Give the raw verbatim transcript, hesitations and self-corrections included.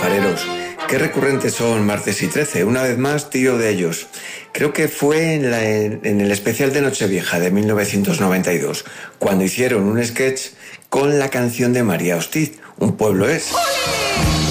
pajareros. Qué recurrentes son Martes y trece. Una vez más, tiro de ellos. Creo que fue en, la, en, en el especial de Nochevieja de mil novecientos noventa y dos, cuando hicieron un sketch con la canción de María Hostiz, Un pueblo es.